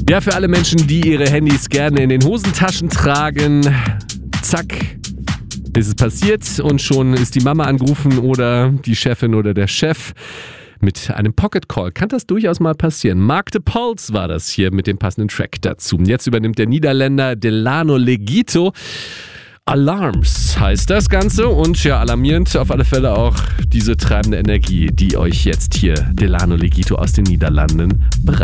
Ja, für alle Menschen, die ihre Handys gerne in den Hosentaschen tragen, zack, ist es passiert und schon ist die Mama angerufen oder die Chefin oder der Chef mit einem Pocket Call. Kann das durchaus mal passieren. Mark de Pulse war das hier mit dem passenden Track dazu. Jetzt übernimmt der Niederländer Delano Legito. Alarms heißt das Ganze und ja, alarmierend auf alle Fälle auch diese treibende Energie, die euch jetzt hier Delano Legito aus den Niederlanden bereitet.